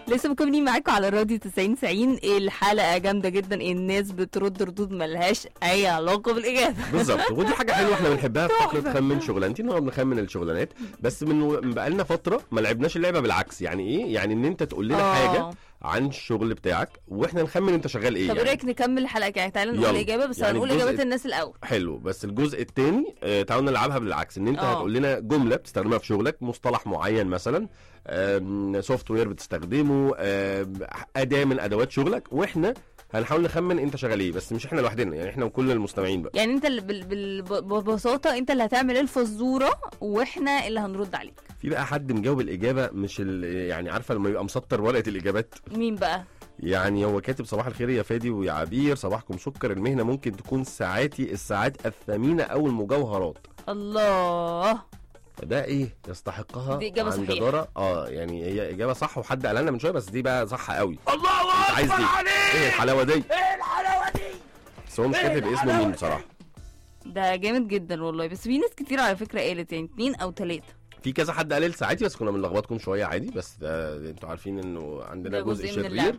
لسه مكملين معاكم على راديو 90 الحلقه جامده جدا، الناس بترد ردود ملهاش اي علاقه بالاجابه. بالظبط، ودي حاجه حلوه احنا بنحبها في فكره خمن شغلانتي، ان هو بنخمن الشغلانات. بس من بقالنا فتره ما لعبناش اللعبه بالعكس. يعني ايه؟ يعني ان انت تقول لنا حاجه عن الشغل بتاعك واحنا نخمن انت شغال ايه. طب ايه رايك نكمل الحلقه؟ يعني تعالى نقول الاجابه، بس يعني هنقول اجابات الناس الاول. حلو، بس الجزء الثاني تعالوا نلعبها بالعكس، ان انت هتقول لنا جمله بتستخدمها في شغلك، مصطلح معين مثلا، سوفت وير بتستخدمه، اداه من ادوات شغلك، واحنا هنحاول نخمن انت شغال ايه. بس مش احنا لوحدنا، يعني احنا وكل المستمعين بقى. يعني انت ببساطه انت اللي هتعمل الفزوره واحنا اللي هنرد عليك. في بقى حد مجاوب الاجابه مش يعني عارفه لما يبقى مسطر ورقه الاجابات؟ مين بقى؟ يعني هو كاتب صباح الخير يا فادي ويا عبير، صباحكم سكر، المهنه ممكن تكون الساعات الثمينه او المجوهرات. الله، ده ايه يستحقها دي إجابة عن صحيحة. جدارة. يعني هي إجابة صح، وحد قال لنا من شوية، بس دي بقى صح قوي. الله انت عايز دي ايه الحلاوة دي؟ ايه الحلاوة دي؟ بس هو مش كاتب اسمه مين بصراحة. ده جامد جدا والله، بس في ناس كتير على فكرة قالت يعني 2 أو 3. في كذا حد قال ساعتي، بس كنا بنلخبطكم شويه عادي. بس انتوا عارفين انه عندنا جزء شرير.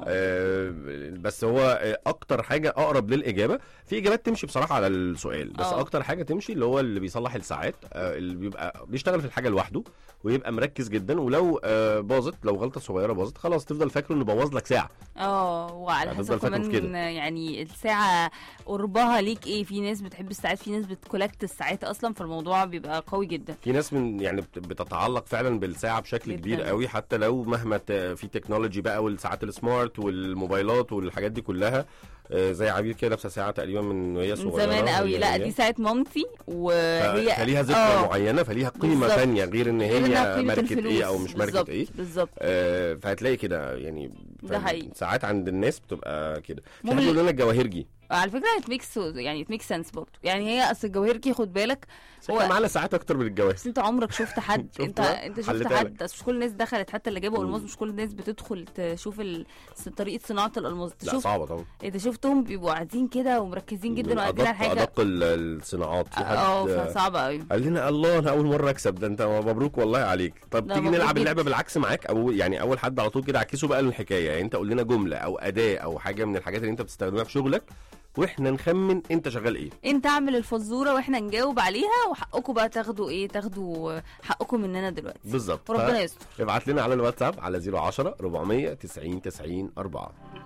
بس هو اكتر حاجه اقرب للاجابه. في اجابات تمشي بصراحه على السؤال، بس اكتر حاجه تمشي اللي هو اللي بيصلح الساعات، اللي بيبقى بيشتغل في الحاجه لوحده ويبقى مركز جدا، ولو باظت، لو غلطه صغيره باظت خلاص تفضل فاكره انه بوظ لك ساعه. وعلى حسب كمان يعني الساعه قربها ليك ايه. في ناس بتحب الساعات، في ناس بتكولكت الساعات اصلا، فالموضوع بيبقى قوي جدا. في ناس يعني بتتعلق فعلا بالساعه بشكل كبير قوي، حتى لو مهما في تكنولوجي بقى، والساعات السمارت والموبايلات والحاجات دي كلها. زي عبير كده لابسه ساعه تقريبا من وهي صغيره، من زمان قوي. لا دي ساعه مامتي، وهي فليها ذكرى معينه، فليها قيمه ثانيه غير ان هي ماركه ايه او مش ماركه ايه. بالظبط. فهتلاقي كده يعني ده حقيقي. ساعات عند الناس بتبقى كده. في حد يقول لنا الجواهرجي على فكره ات سنس برضه. يعني هي اصل الجواهرجي خد بالك هو معانا ساعات اكتر من الجواز. بس انت عمرك شفت حد انت شفت حد؟ مش كل الناس دخلت، حتى اللي جابوا الماس مش كل الناس بتدخل تشوف طريقه صناعه الالماس. لا صعبه طبعا. انت شفتهم بيبقوا قاعدين كده ومركزين جدا وقاعدين على حاجه ادق الصناعات. في حد صعبه قوي قال لنا الله انا اول مره اكسب، ده انت مبروك والله عليك. طب تيجي نلعب اللعبه بالعكس معاك، او يعني اول حد على طول كده عكسه بقى الحكايه. يعني انت قول لنا جمله او اداه او حاجه من الحاجات اللي انت بتستخدمها في شغلك واحنا نخمن انت شغال ايه. انت اعمل الفزوره واحنا نجاوب عليها، وحقكم بقى تاخدوا حقكم مننا دلوقتي. بالظبط. ربنا يستر. ابعت لنا على الواتساب على 010 400 90 90 4.